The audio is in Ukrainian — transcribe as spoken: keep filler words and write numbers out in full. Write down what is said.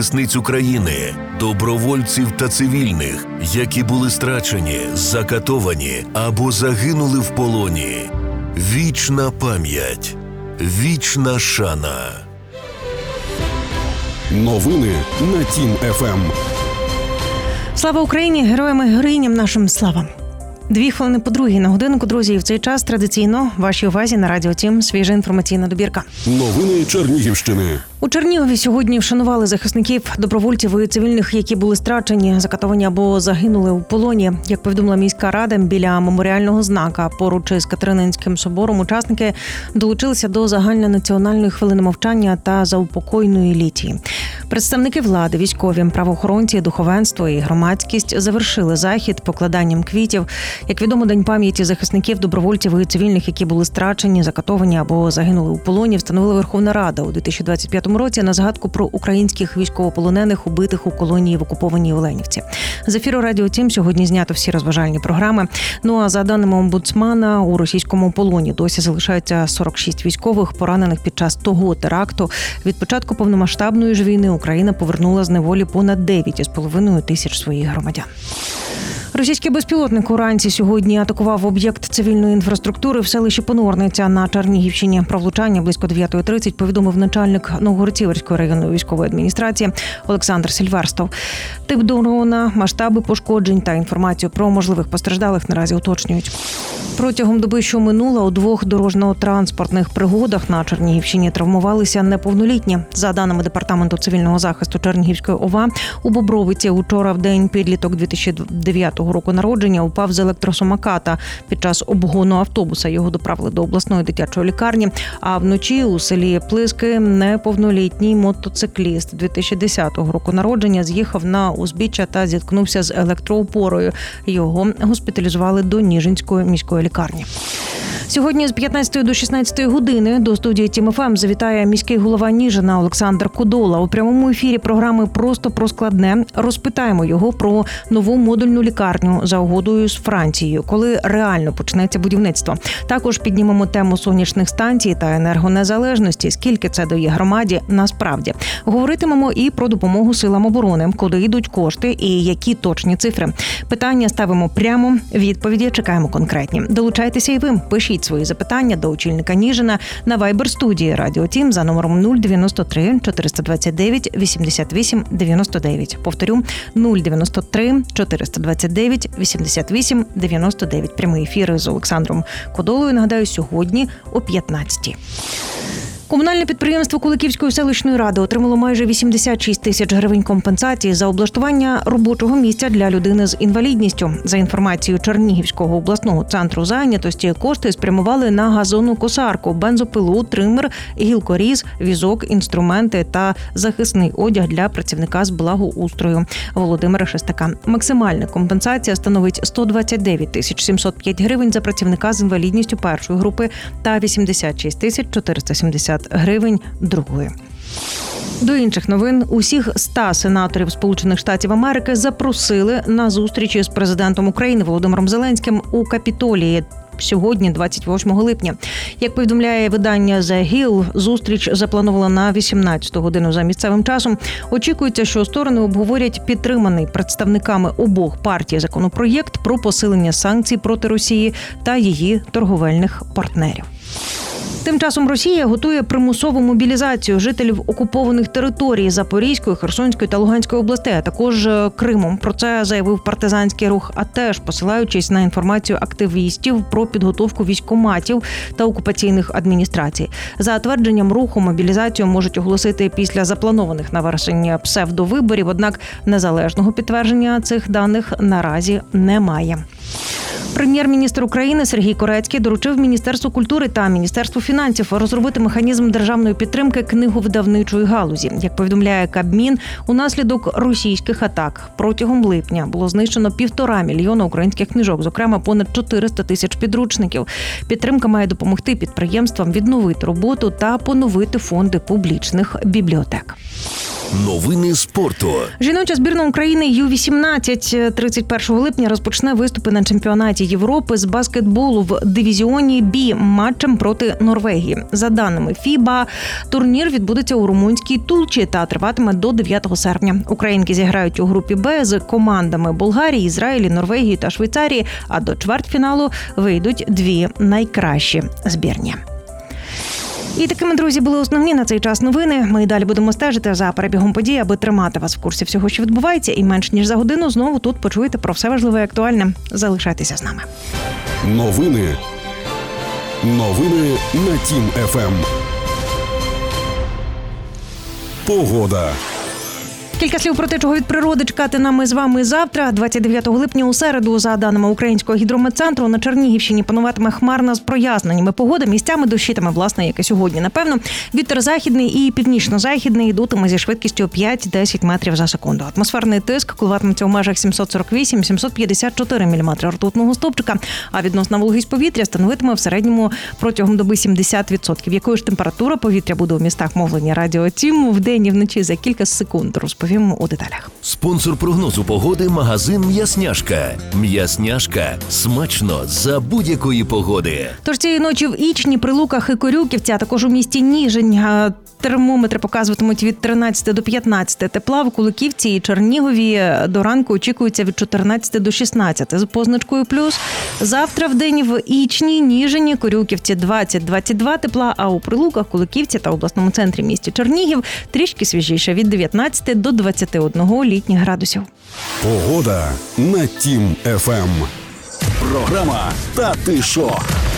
Захисниць України, добровольців та цивільних, які були страчені, закатовані або загинули в полоні. Вічна пам'ять, вічна шана. Новини на Тім еф ем. Слава Україні! Героям і героїням нашим слава! Дві хвилини по другій на годинку, друзі. І в цей час традиційно вашій увазі на Радіо Тім свіжа інформаційна добірка. Новини Чернігівщини. У Чернігові сьогодні вшанували захисників, добровольців і цивільних, які були страчені, закатовані або загинули у полоні. Як повідомила міська рада, біля меморіального знака поруч із Катерининським собором учасники долучилися до загальнонаціональної хвилини мовчання та заупокойної літії. Представники влади, військові, правоохоронці, духовенство і громадськість завершили захід покладанням квітів. Як відомо, День пам'яті захисників, добровольців і цивільних, які були страчені, закатовані або загинули у полоні, встановила Верховна Рада у дві тисячі двадцять п'ятому році на згадку про українських військовополонених, убитих у колонії в окупованій Оленівці. З ефіру Радіо Тім сьогодні знято всі розважальні програми. Ну а за даними омбудсмана, у російському полоні досі залишаються сорок шість військових, поранених під час того теракту. Від початку повномасштабної ж війни Україна повернула з неволі понад дев'ять із половиною тисяч своїх громадян. Російський безпілотник уранці сьогодні атакував об'єкт цивільної інфраструктури в селищі Понорниця на Чернігівщині. Про влучання близько дев'ята тридцять повідомив начальник Новоград-Сіверської районної військової адміністрації Олександр Сільверстов. Тип дрона, масштаби пошкоджень та інформацію про можливих постраждалих наразі уточнюють. Протягом доби, що минула, у двох дорожньо-транспортних пригодах на Чернігівщині травмувалися неповнолітні. За даними Департаменту цивільного захисту Чернігівської ОВА, у Бобровиці учора в день підліток дві тисячі дев'ятого року народження упав з електросамоката. Під час обгону автобуса його доправили до обласної дитячої лікарні, а вночі у селі Плиски неповнолітній мотоцикліст дві тисячі десятого року народження з'їхав на узбіччя та зіткнувся з електроопорою. Його госпіталізували до Ніжинської міської лікарні. Сьогодні з п'ятнадцятої до шістнадцятої години до студії Тім еф ем завітає міський голова Ніжина Олександр Кодола. У прямому ефірі програми «Просто про складне» розпитаємо його про нову модульну лікарню за угодою з Францією, коли реально почнеться будівництво. Також піднімемо тему сонячних станцій та енергонезалежності, скільки це дає громаді насправді. Говоритимемо і про допомогу силам оборони, куди йдуть кошти і які точні цифри. Питання ставимо прямо, відповіді чекаємо конкретні. Долучайтеся і ви, пишіть свої запитання до очільника Ніжина на Viber-студії Радіо Тім за номером нуль дев'яносто три чотириста двадцять дев'ять вісімдесят вісім дев'яносто дев'ять. Повторю, нуль дев'яносто три чотириста двадцять дев'ять вісімдесят вісім дев'яносто дев'ять. Прямий ефір з Олександром Кодолою, нагадаю, сьогодні о п'ятнадцятій. Комунальне підприємство Куликівської селищної ради отримало майже вісімдесят шість тисяч гривень компенсації за облаштування робочого місця для людини з інвалідністю. За інформацією Чернігівського обласного центру зайнятості, кошти спрямували на газонокосарку, бензопилу, тример, гілкоріз, візок, інструменти та захисний одяг для працівника з благоустрою Володимира Шестака. Максимальна компенсація становить сто двадцять дев'ять тисяч сімсот п'ять гривень за працівника з інвалідністю першої групи та вісімдесят шість тисяч чотириста сімдесят гривень другої. До інших новин. Усіх ста сенаторів Сполучених Штатів Америки запросили на зустрічі з президентом України Володимиром Зеленським у Капітолії сьогодні, двадцять восьмого липня. Як повідомляє видання The Hill, зустріч запланована на вісімнадцяту годину за місцевим часом. Очікується, що сторони обговорять підтриманий представниками обох партій законопроєкт про посилення санкцій проти Росії та її торговельних партнерів. Тим часом Росія готує примусову мобілізацію жителів окупованих територій Запорізької, Херсонської та Луганської областей, а також Криму. Про це заявив партизанський рух АТЕШ, посилаючись на інформацію активістів про підготовку військкоматів та окупаційних адміністрацій. За твердженням руху, мобілізацію можуть оголосити після запланованих на вересень псевдовиборів, однак незалежного підтвердження цих даних наразі немає. Прем'єр-міністр України Сергій Корецький доручив Міністерству культури та Міністерству фінансів розробити механізм державної підтримки книговидавничої галузі. Як повідомляє Кабмін, унаслідок російських атак протягом липня було знищено півтора мільйона українських книжок, зокрема понад чотириста тисяч підручників. Підтримка має допомогти підприємствам відновити роботу та поновити фонди публічних бібліотек. Новини спорту. Жіноча збірна України ю вісімнадцять тридцять першого липня розпочне виступи на чемпіонаті Європи з баскетболу в дивізіоні Бі матчем проти Норвегії. За даними Фіба, турнір відбудеться у румунській Тулчі та триватиме до дев'ятого серпня. Українки зіграють у групі Б з командами Болгарії, Ізраїлі, Норвегії та Швейцарії, а до чвертьфіналу вийдуть дві найкращі збірні. І такими, друзі, були основні на цей час новини. Ми і далі будемо стежити за перебігом подій, аби тримати вас в курсі всього, що відбувається. І менш ніж за годину знову тут почуєте про все важливе і актуальне. Залишайтеся з нами. Новини. Новини на Тім еф ем. Погода. Кілька слів про те, чого від природи чекати нам і з вами завтра, двадцять дев'ятого липня у середу. За даними Українського гідрометцентру, на Чернігівщині пануватиме хмарна з проясненнями погода. Місцями дощитиме, власне, як і сьогодні. Напевно, вітер західний і північно-західний йдутиме зі швидкістю п'ять-десять метрів за секунду. Атмосферний тиск коливатиметься у межах сімсот сорок вісім - сімсот п'ятдесят чотири міліметри ртутного стовпчика, а відносна вологість повітря становитиме в середньому протягом доби сімдесят відсотків. Якою ж температура повітря буде у містах мовлення Радіо Тім вдень і вночі за кілька секунд розповім у деталях. Спонсор прогнозу погоди – магазин «М'ясняшка». «М'ясняшка» – смачно за будь-якої погоди. Тож цієї ночі в Ічні, Прилуках і Корюківці, а також у місті Ніжин термометри показуватимуть від тринадцяти до п'ятнадцяти тепла. В Куликівці і Чернігові до ранку очікується від чотирнадцяти до шістнадцяти з позначкою плюс. Завтра в день в Ічні, Ніжині, Корюківці двадцять - двадцять два тепла, а у Прилуках, Куликівці та обласному центрі місті Чернігів трішки свіжіше від дев'ятнадцяти до двадцяти одного літніх градусів. Погода на Тім еф ем. Програма «Та ти шо?».